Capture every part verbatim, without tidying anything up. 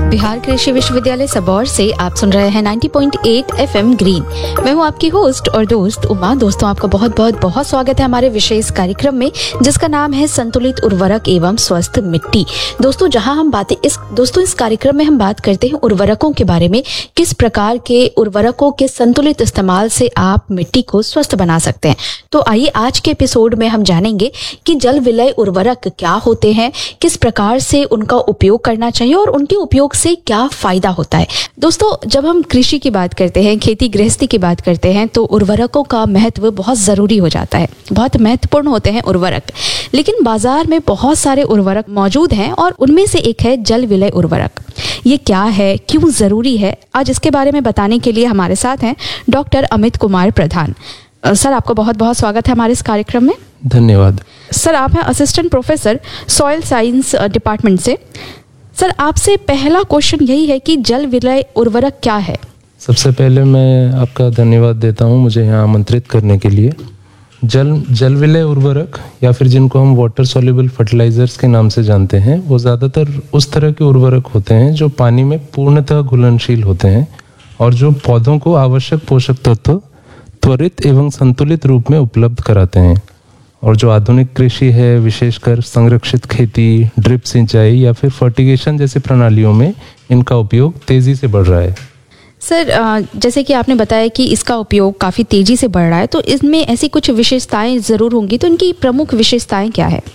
बिहार कृषि विश्वविद्यालय सबौर से आप सुन रहे हैं नब्बे पॉइंट आठ एफएम ग्रीन। मैं हूं आपकी होस्ट और दोस्त उमा। दोस्तों, आपका बहुत बहुत बहुत स्वागत है हमारे विशेष कार्यक्रम में, जिसका नाम है संतुलित उर्वरक एवं स्वस्थ मिट्टी। दोस्तों, जहां हम बातें इस दोस्तों इस कार्यक्रम में हम बात करते हैं उर्वरकों के बारे में, किस प्रकार के उर्वरकों के संतुलित इस्तेमाल से आप मिट्टी को स्वस्थ बना सकते हैं। तो आइए आज के एपिसोड में हम जानेंगे कि जल विलय उर्वरक क्या होते हैं, किस प्रकार से उनका उपयोग करना चाहिए और उनके उपयोग से क्या फायदा होता है। दोस्तों, जब हम कृषि की बात करते हैं, खेती गृहस्थी की बात करते हैं, तो उर्वरकों का महत्व बहुत जरूरी हो जाता है। बहुत महत्वपूर्ण होते हैं उर्वरक। लेकिन बाजार में बहुत सारे उर्वरक मौजूद हैं और उनमें से एक है जल विलय उर्वरक। ये क्या है, क्यों जरूरी है, आज इसके बारे में बताने के लिए हमारे साथ हैं डॉक्टर अमित कुमार प्रधान। सर, आपका बहुत बहुत स्वागत है हमारे इस कार्यक्रम में। धन्यवाद। सर, आप हैं assistant professor soil science department से। सर, आपसे पहला क्वेश्चन यही है कि जल विलय उर्वरक क्या है। सबसे पहले मैं आपका धन्यवाद देता हूं मुझे यहाँ आमंत्रित करने के लिए। जल जल विलय उर्वरक या फिर जिनको हम वाटर सॉल्युबल फर्टिलाइजर्स के नाम से जानते हैं, वो ज़्यादातर उस तरह के उर्वरक होते हैं जो पानी में पूर्णतः घुलनशील होते हैं और जो पौधों को आवश्यक पोषक तत्व त्वरित एवं संतुलित रूप में उपलब्ध कराते हैं। और जो आधुनिक कृषि है, विशेषकर संरक्षित खेती, ड्रिप सिंचाई या फिर फर्टिगेशन जैसी प्रणालियों में इनका उपयोग तेजी से बढ़ रहा है। सर, जैसे कि आपने बताया कि इसका उपयोग काफ़ी तेजी से बढ़ रहा है, तो इसमें ऐसी कुछ विशेषताएं ज़रूर होंगी, तो इनकी प्रमुख विशेषताएं क्या है?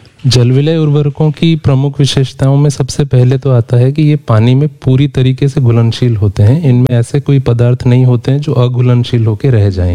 जल विलय उर्वरकों की प्रमुख विशेषताओं में सबसे पहले तो आता है कि ये पानी में पूरी तरीके से घुलनशील होते हैं। इनमें ऐसे कोई पदार्थ नहीं होते हैं जो अघुलनशील होकर रह जाएं।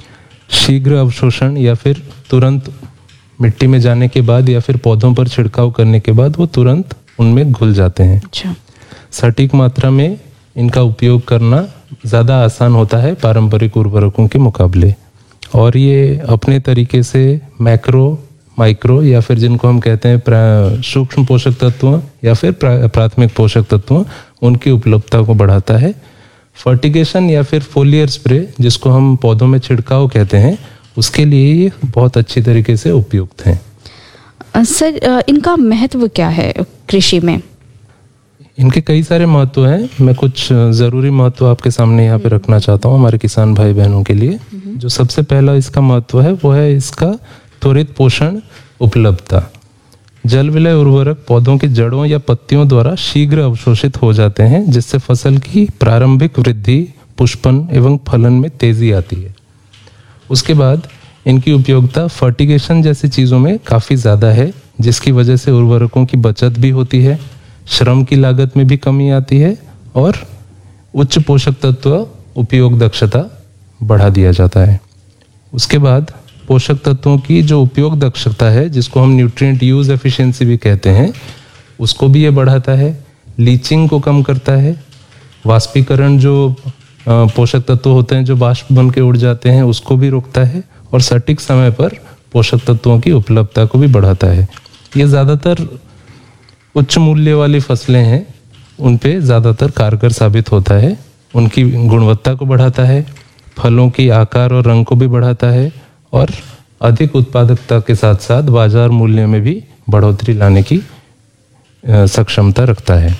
शीघ्र अवशोषण या फिर तुरंत मिट्टी में जाने के बाद या फिर पौधों पर छिड़काव करने के बाद वो तुरंत उनमें घुल जाते हैं। अच्छा। सटीक मात्रा में इनका उपयोग करना ज़्यादा आसान होता है पारंपरिक उर्वरकों के मुकाबले। और ये अपने तरीके से मैक्रो, माइक्रो या फिर जिनको हम कहते हैं सूक्ष्म पोषक तत्वों या फिर प्राथमिक पोषक तत्वों, उनकी उपलब्धता को बढ़ाता है। फर्टिगेशन या फिर फोलियर स्प्रे, जिसको हम पौधों में छिड़काव कहते हैं, उसके लिए ये बहुत अच्छी तरीके से उपयुक्त हैं। सर, इनका महत्व क्या है कृषि में? इनके कई सारे महत्व हैं। मैं कुछ ज़रूरी महत्व आपके सामने यहाँ पे रखना चाहता हूँ हमारे किसान भाई बहनों के लिए। जो सबसे पहला इसका महत्व है वो है इसका त्वरित पोषण उपलब्धता। जल विलय उर्वरक पौधों की जड़ों या पत्तियों द्वारा शीघ्र अवशोषित हो जाते हैं, जिससे फसल की प्रारंभिक वृद्धि, पुष्पन एवं फलन में तेजी आती है। उसके बाद इनकी उपयोगिता फर्टिगेशन जैसी चीज़ों में काफ़ी ज़्यादा है, जिसकी वजह से उर्वरकों की बचत भी होती है, श्रम की लागत में भी कमी आती है और उच्च पोषक तत्व उपयोग दक्षता बढ़ा दिया जाता है। उसके बाद पोषक तत्वों की जो उपयोग दक्षता है, जिसको हम न्यूट्रिएंट यूज एफिशिएंसी भी कहते हैं, उसको भी ये बढ़ाता है। लीचिंग को कम करता है। वाष्पीकरण, जो पोषक तत्व होते हैं जो बाष्प बन के उड़ जाते हैं, उसको भी रोकता है और सटीक समय पर पोषक तत्वों की उपलब्धता को भी बढ़ाता है। ये ज़्यादातर उच्च मूल्य वाली फसलें हैं, उन पे ज़्यादातर कारगर साबित होता है। उनकी गुणवत्ता को बढ़ाता है, फलों की आकार और रंग को भी बढ़ाता है और अधिक उत्पादकता के साथ साथ बाजार मूल्य में भी बढ़ोतरी लाने की सक्षमता रखता है।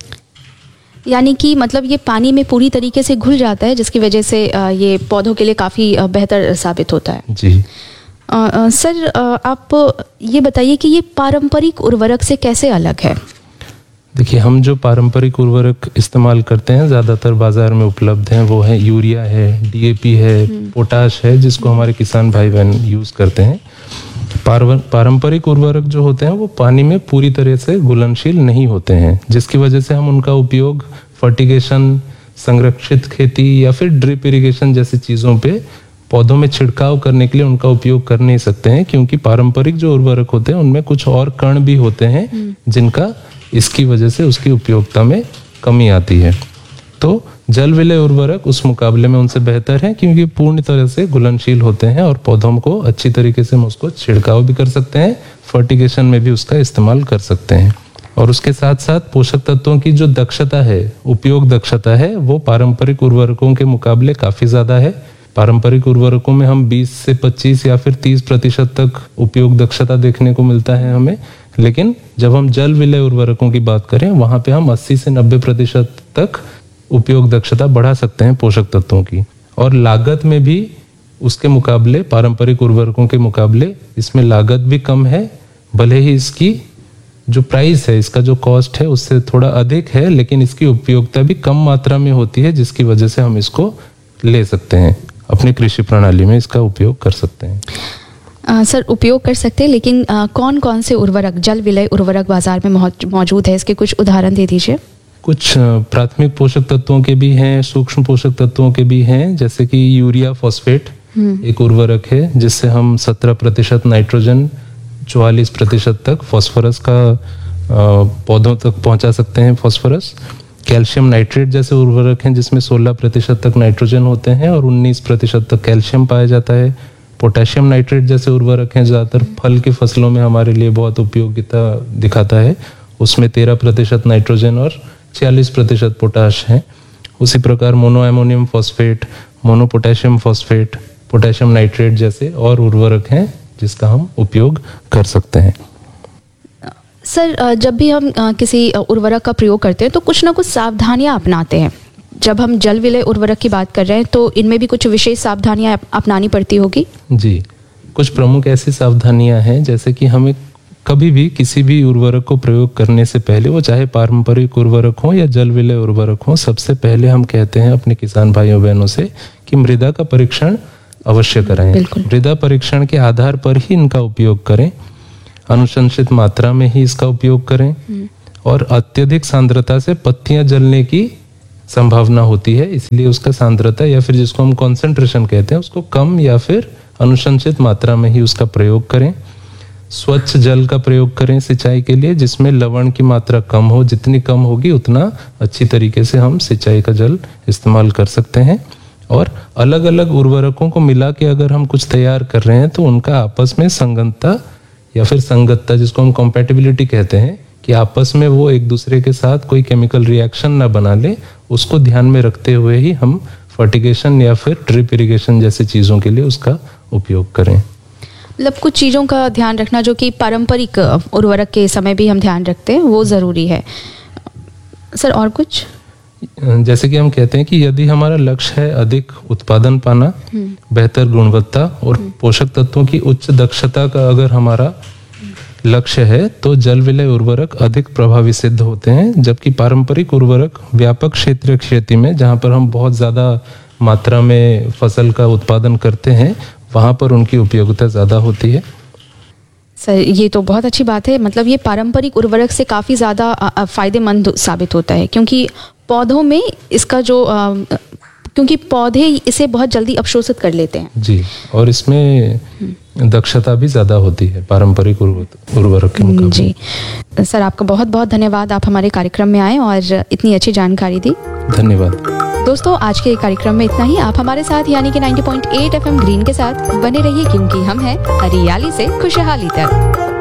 यानी कि मतलब ये पानी में पूरी तरीके से घुल जाता है, जिसकी वजह से ये पौधों के लिए काफ़ी बेहतर साबित होता है। जी। आ, आ, सर, आ, आप ये बताइए कि ये पारंपरिक उर्वरक से कैसे अलग है? देखिए, हम जो पारंपरिक उर्वरक इस्तेमाल करते हैं ज़्यादातर बाजार में उपलब्ध हैं, वो है यूरिया है, डीएपी है, पोटाश है, जिसको हमारे किसान भाई बहन यूज़ करते हैं। पारंपरिक उर्वरक जो होते हैं वो पानी में पूरी तरह से घुलनशील नहीं होते हैं, जिसकी वजह से हम उनका उपयोग फर्टिगेशन, संरक्षित खेती या फिर ड्रिप इरिगेशन जैसी चीज़ों पे पौधों में छिड़काव करने के लिए उनका उपयोग कर नहीं सकते हैं, क्योंकि पारंपरिक जो उर्वरक होते हैं उनमें कुछ और कण भी होते हैं जिनका इसकी वजह से उसकी उपयोगिता में कमी आती है। तो जल विलय उर्वरक उस मुकाबले में उनसे बेहतर है, क्योंकि पूर्ण तरह से घुलनशील होते हैं और पौधों को अच्छी तरीके से हम उसको छिड़काव भी कर सकते हैं, फर्टिगेशन में भी उसका इस्तेमाल कर सकते हैं। और उसके साथ साथ पोषक तत्वों की जो दक्षता है, उपयोग दक्षता है, वो पारंपरिक उर्वरकों के मुकाबले काफ़ी ज़्यादा है। पारंपरिक उर्वरकों में हम बीस से पच्चीस या फिर तीस प्रतिशत तक उपयोग दक्षता देखने को मिलता है हमें, लेकिन जब हम जल विलय उर्वरकों की बात करें वहां पे हम अस्सी से नब्बे प्रतिशत तक उपयोग दक्षता बढ़ा सकते हैं पोषक तत्वों की। और लागत में भी उसके मुकाबले, पारंपरिक उर्वरकों के मुकाबले इसमें लागत भी कम है, भले ही इसकी जो प्राइस है, इसका जो कॉस्ट है उससे थोड़ा अधिक है, लेकिन इसकी उपयोगिता भी कम मात्रा में होती है, जिसकी वजह से हम इसको ले सकते हैं, अपनी कृषि प्रणाली में इसका उपयोग कर सकते हैं। आ, सर उपयोग कर सकते हैं, लेकिन आ, कौन कौन से उर्वरक, जल विलय उर्वरक बाजार में मौजूद है, इसके कुछ उदाहरण दे दीजिए। कुछ प्राथमिक पोषक तत्वों के भी हैं, सूक्ष्म पोषक तत्वों के भी हैं, जैसे कि यूरिया फॉस्फेट एक उर्वरक है जिससे हम सत्रह प्रतिशत नाइट्रोजन, चौवालीस प्रतिशत तक फॉस्फोरस का पौधों तक पहुंचा सकते हैं फॉस्फोरस। कैल्शियम नाइट्रेट जैसे उर्वरक हैं जिसमें सोलह प्रतिशत तक नाइट्रोजन होते हैं और उन्नीस प्रतिशत तक कैल्शियम पाया जाता है। पोटेशियम नाइट्रेट जैसे उर्वरक हैं, ज़्यादातर फल की फसलों में हमारे लिए बहुत उपयोगिता दिखाता है, उसमें तेरह प्रतिशत नाइट्रोजन और छियालीस प्रतिशत पोटाश है। उसी प्रकार mono ammonium phosphate, mono potassium phosphate, potassium nitrate जैसे और उर्वरक हैं जिसका हम उपयोग कर सकते हैं। सर जब भी हम किसी उर्वरक का प्रयोग करते हैं तो कुछ ना कुछ सावधानियां अपनाते हैं। जब हम जल विलय उर्वरक की बात कर रहे हैं तो इनमें भी कुछ विशेष सावधानियां अपनानी पड़ती होगी। जी, कुछ प्रमुख ऐसी सावधानियां हैं, जैसे कि हमें कभी भी किसी भी उर्वरक को प्रयोग करने से पहले, वो चाहे पारंपरिक उर्वरक हो या जल विलय उर्वरक हो, सबसे पहले हम कहते हैं अपने किसान भाइयों बहनों से कि मृदा का परीक्षण अवश्य कराएं। मृदा परीक्षण के आधार पर ही इनका उपयोग करें, अनुशंसित मात्रा में ही इसका उपयोग करें, और अत्यधिक सांद्रता से पत्तियां जलने की संभावना होती है, इसलिए उसका सांद्रता या फिर जिसको हम कॉन्सेंट्रेशन कहते हैं उसको कम या फिर अनुशंसित मात्रा में ही उसका प्रयोग करें। स्वच्छ जल का प्रयोग करें सिंचाई के लिए, जिसमें लवण की मात्रा कम हो, जितनी कम होगी उतना अच्छी तरीके से हम सिंचाई का जल इस्तेमाल कर सकते हैं। और अलग अलग उर्वरकों को मिला के अगर हम कुछ तैयार कर रहे हैं तो उनका आपस में संगतता या फिर संगतता, जिसको हम कॉम्पैटिबिलिटी कहते हैं, कि आपस में वो एक दूसरे के साथ कोई केमिकल रिएक्शन ना बना ले, उसको ध्यान में रखते हुए ही हम फर्टिगेशन या फिर ड्रिप इरिगेशन जैसी चीज़ों के लिए उसका उपयोग करें। मतलब कुछ चीज़ों का ध्यान रखना जो कि पारंपरिक उर्वरक के समय भी हम ध्यान रखते हैं, वो ज़रूरी है। सर और कुछ? जैसे कि हम कहते हैं कि यदि हमारा लक्ष्य है अधिक उत्पादन पाना, बेहतर गुणवत्ता और पोषक तत्वों की उच्च दक्षता का अगर हमारा लक्ष्य है, तो जल विलय उर्वरक अधिक प्रभावी सिद्ध होते हैं, जबकि पारंपरिक उर्वरक व्यापक क्षेत्रीय खेती में, जहाँ पर हम बहुत ज़्यादा मात्रा में फसल का उत्पादन करते हैं, वहाँ पर उनकी उपयोगिता ज़्यादा होती है। सर ये तो बहुत अच्छी बात है, मतलब ये पारंपरिक उर्वरक से काफ़ी ज़्यादा फायदेमंद साबित होता है, क्योंकि पौधों में इसका जो आ, क्योंकि पौधे इसे बहुत जल्दी अवशोषित कर लेते हैं। जी, और इसमें दक्षता भी ज़्यादा होती है पारंपरिक उर्वरक के मुकाबले। जी सर, आपका बहुत बहुत धन्यवाद, आप हमारे कार्यक्रम में आए और इतनी अच्छी जानकारी दी। धन्यवाद। दोस्तों आज के कार्यक्रम में इतना ही। आप हमारे साथ यानी कि नब्बे पॉइंट आठ एफएम ग्रीन के साथ बने रहिए, क्योंकि हम हैं हरियाली से खुशहाली तक।